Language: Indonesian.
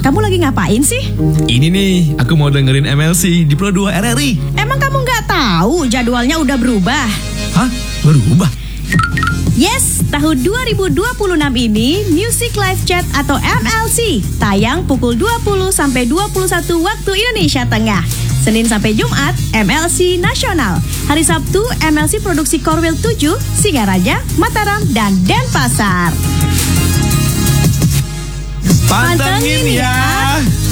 kamu lagi ngapain sih? Ini nih, aku mau dengerin MLC di Pro 2 RRI. Emang kamu nggak tahu jadwalnya udah berubah? Hah? Berubah? Yes, tahun 2026 ini Music Live Chat atau MLC tayang pukul 20 sampai 21 waktu Indonesia Tengah. Senin sampai Jumat, MLC Nasional. Hari Sabtu, MLC Produksi Korwil 7, Singaraja, Mataram, dan Denpasar. Pantengin ya!